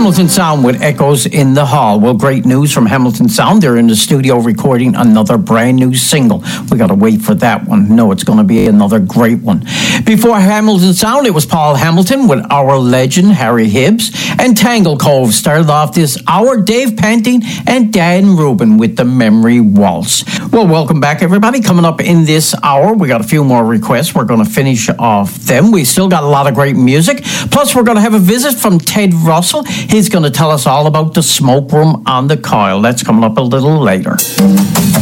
Hamilton Sound with Echoes in the Hall. Well, great news from Hamilton Sound. They're in the studio recording another brand new single. We got to wait for that one. No, it's going to be another great one. Before Hamilton Sound, it was Paul Hamilton with Our Legend, Harry Hibbs, and Tangle Cove started off this hour. Dave Panting and Dan Rubin with the Memory Waltz. Well, welcome back, everybody. Coming up in this hour, we got a few more requests. We're going to finish off them. We still got a lot of great music. Plus, we're going to have a visit from Ted Russell. He's going to tell us all about the smoke room on the Coil. That's coming up a little later.